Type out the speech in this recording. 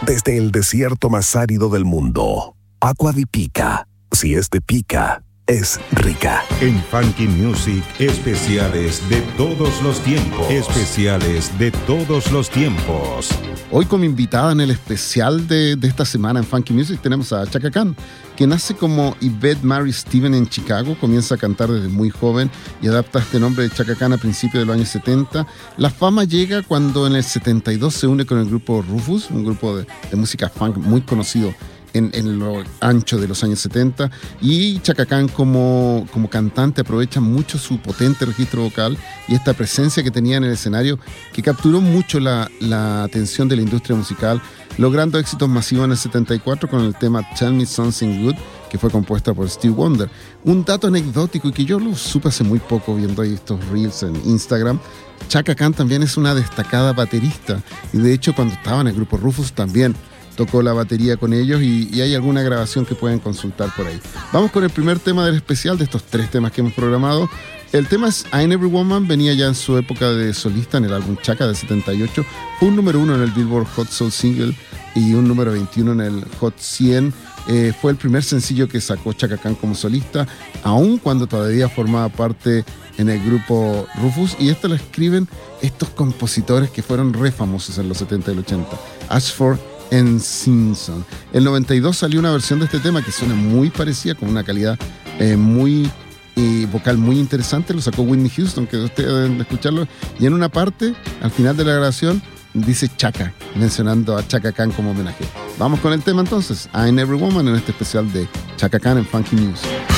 desde el desierto más árido del mundo. Agua de Pica. Si es de Pica, es rica. En Funky Music, especiales de todos los tiempos. Especiales de todos los tiempos. Hoy como invitada en el especial de esta semana en Funky Music tenemos a Chaka Khan, que nace como Yvette Mary Steven en Chicago, comienza a cantar desde muy joven y adapta este nombre de Chaka Khan a principios de los años 70. La fama llega cuando en el 72 se une con el grupo Rufus, un grupo de música funk muy conocido en lo ancho de los años 70, y Chaka Khan como cantante aprovecha mucho su potente registro vocal y esta presencia que tenía en el escenario, que capturó mucho la atención de la industria musical, logrando éxitos masivos en el 74 con el tema Tell Me Something Good, que fue compuesta por Stevie Wonder. Un dato anecdótico y que yo lo supe hace muy poco viendo ahí estos reels en Instagram: Chaka Khan también es una destacada baterista, y de hecho cuando estaba en el grupo Rufus también tocó la batería con ellos, y hay alguna grabación que pueden consultar por ahí. Vamos con el primer tema del especial de estos 3 temas que hemos programado. El tema es I Never Woman, venía ya en su época de solista en el álbum Chaka del 78, fue un número 1 en el Billboard Hot Soul Single y un número 21 en el Hot 100. Fue el primer sencillo que sacó Chaka Khan como solista, aun cuando todavía formaba parte en el grupo Rufus, y esto lo escriben estos compositores que fueron re famosos en los 70 y el 80, Ashford and Simpson. El 92 salió una versión de este tema que suena muy parecida, con una calidad vocal muy interesante. Lo sacó Whitney Houston, que ustedes deben escucharlo, y en una parte, al final de la grabación, dice Chaka, mencionando a Chaka Khan como homenaje. Vamos con el tema entonces, I Never Woman, en este especial de Chaka Khan en Funky Music.